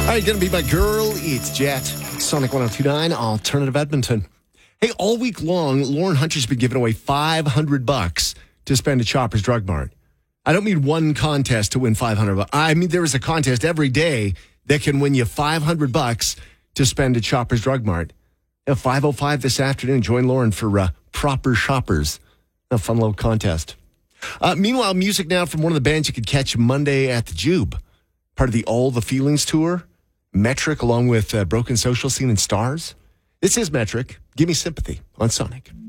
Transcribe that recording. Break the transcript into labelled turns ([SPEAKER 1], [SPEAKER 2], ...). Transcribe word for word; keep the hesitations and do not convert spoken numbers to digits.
[SPEAKER 1] right, gonna be my girl. It's Jet. Sonic one oh two point nine, Alternative Edmonton. Hey, all week long, Lauren Hunter's been giving away five hundred bucks to spend at Shoppers Drug Mart. I don't mean one contest to win five hundred bucks. I mean, there is a contest every day that can win you five hundred bucks to spend at Shoppers Drug Mart. At five oh five this afternoon, join Lauren for uh, Proper Shoppers. A fun little contest. Uh, meanwhile, music now from one of the bands you could catch Monday at the Jube. Part of the All the Feelings tour. Metric, along with uh, Broken Social Scene and Stars. This is Metric. Give me sympathy on Sonic.